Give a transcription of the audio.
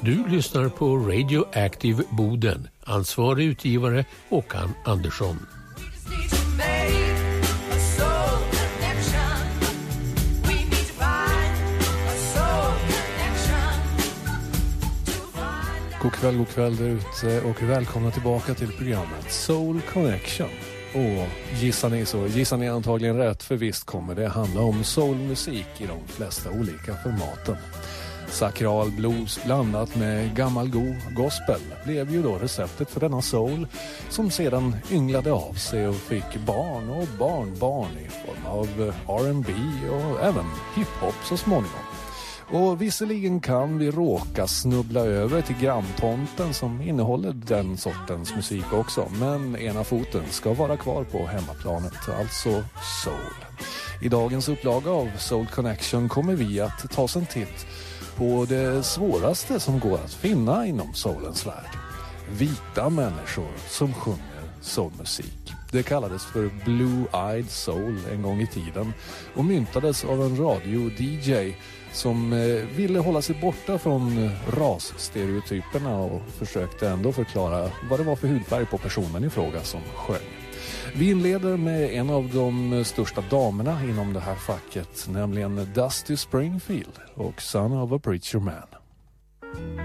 Du lyssnar på Radio Active Boden. Ansvarig utgivare Håkan Andersson. God kväll där ute och välkomna tillbaka till programmet Soul Connection. Och gissar ni antagligen rätt, för visst kommer det handla om soulmusik i de flesta olika formaten. Sakral blues blandat med gammal gospel blev ju då receptet för denna soul, som sedan ynglade av sig och fick barn och barnbarn i form av R&B och även hiphop så småningom. Och visserligen kan vi råka snubbla över till granntomten som innehåller den sortens musik också, men ena foten ska vara kvar på hemmaplanet, alltså soul. I dagens upplaga av Soul Connection kommer vi att ta oss en titt på det svåraste som går att finna inom soulens värld. Vita människor som sjunger soulmusik. Det kallades för Blue-Eyed Soul en gång i tiden och myntades av en radio-DJ som ville hålla sig borta från rasstereotyperna och försökte ändå förklara vad det var för hudfärg på personen i fråga som sjöng. Vi inleder med en av de största damerna inom det här facket, nämligen Dusty Springfield och Son of a Preacher Man.